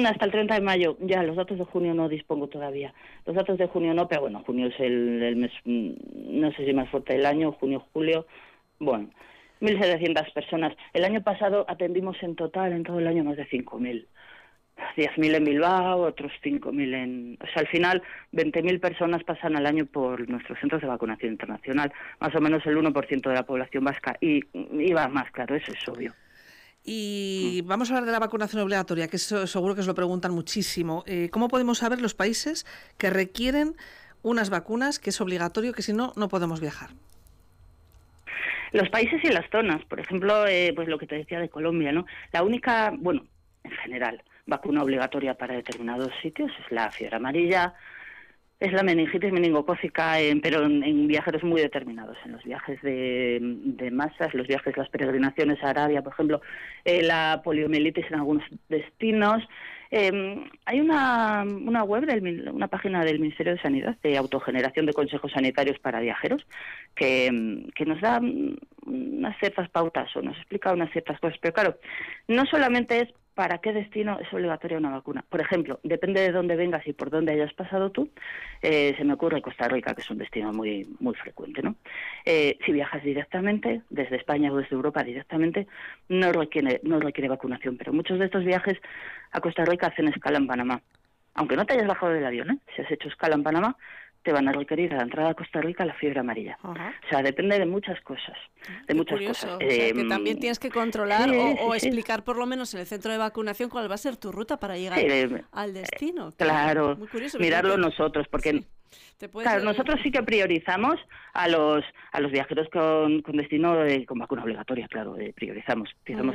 hasta el 30 de mayo. Ya, los datos de junio no dispongo todavía. Los datos de junio no, pero bueno, junio es el mes, no sé si más fuerte del año, junio, julio. Bueno, 1.700 personas. El año pasado atendimos en total, en todo el año, más de 5.000. 10.000 en Bilbao, otros 5.000 en... O sea, al final, 20.000 personas pasan al año por nuestros centros de vacunación internacional. Más o menos el 1% de la población vasca. Y va más, claro, eso es obvio. Y vamos a hablar de la vacunación obligatoria, que eso seguro que os lo preguntan muchísimo. ¿Cómo podemos saber los países que requieren unas vacunas, que es obligatorio, que si no, no podemos viajar? Los países y las zonas. Por ejemplo, pues lo que te decía de Colombia, ¿no? La única, bueno, en general, vacuna obligatoria para determinados sitios es la fiebre amarilla, es la meningitis meningocócica, pero en viajeros muy determinados, en los viajes de masas, los viajes, las peregrinaciones a Arabia, por ejemplo, la poliomielitis en algunos destinos. Hay una web, una página del Ministerio de Sanidad de autogeneración de consejos sanitarios para viajeros que nos da unas ciertas pautas o nos explica unas ciertas cosas, pero claro, no solamente es para qué destino es obligatoria una vacuna. Por ejemplo, depende de dónde vengas y por dónde hayas pasado tú, se me ocurre Costa Rica, que es un destino muy muy frecuente, ¿no? Si viajas directamente, desde España o desde Europa directamente, no requiere vacunación, pero muchos de estos viajes a Costa Rica hacen escala en Panamá. Aunque no te hayas bajado del avión, si has hecho escala en Panamá, te van a requerir a la entrada a Costa Rica la fiebre amarilla. Ajá. O sea, depende de muchas cosas. De muchas curioso. cosas. O sea, que también tienes que controlar o sí. explicar por lo menos en el centro de vacunación cuál va a ser tu ruta para llegar al destino. Claro, muy curioso, mirarlo nosotros, porque claro, nosotros sí que priorizamos a los viajeros con destino con vacuna obligatoria, claro, priorizamos.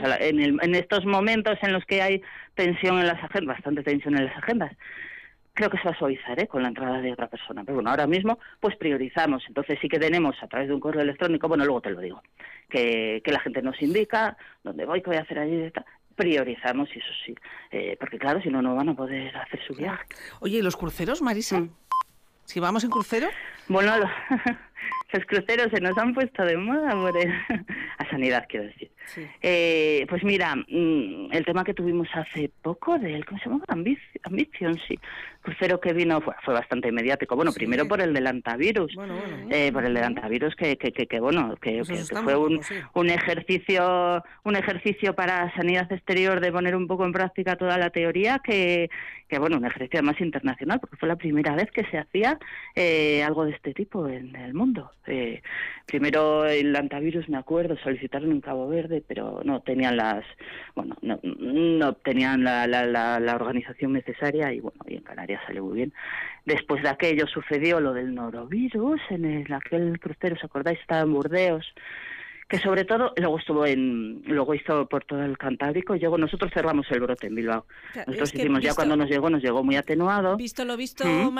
En estos momentos en los que hay tensión en las agendas, bastante tensión en las agendas, creo que se va a suavizar con la entrada de otra persona. Pero bueno, ahora mismo pues priorizamos. Entonces sí que tenemos a través de un correo electrónico, bueno, luego te lo digo, que la gente nos indica dónde voy, qué voy a hacer allí, priorizamos, y eso sí, porque claro, si no, no van a poder hacer su viaje. Oye, ¿y los cruceros, Marisa? Si vamos en crucero... Bueno, los cruceros se nos han puesto de moda a Sanidad, quiero decir. Sí. Pues mira, el tema que tuvimos hace poco ¿cómo se llama? Ambition, sí. Crucero que vino fue bastante mediático. Bueno, sí. Primero por el del hantavirus. Por el del hantavirus que fue un ejercicio para Sanidad Exterior de poner un poco en práctica toda la teoría que bueno, un ejercicio además internacional, porque fue la primera vez que se hacía algo de este tipo en el mundo. Primero el hantavirus, me acuerdo, solicitaron en Cabo Verde, pero no tenían no tenían la organización necesaria y bueno, y en Canarias salió muy bien. Después de aquello sucedió lo del norovirus en aquel crucero, ¿os acordáis? Estaba en Burdeos, que sobre todo luego hizo por todo el Cantábrico. Nosotros cerramos el brote en Bilbao. Nosotros hicimos, ya cuando nos llegó muy atenuado. Visto lo visto,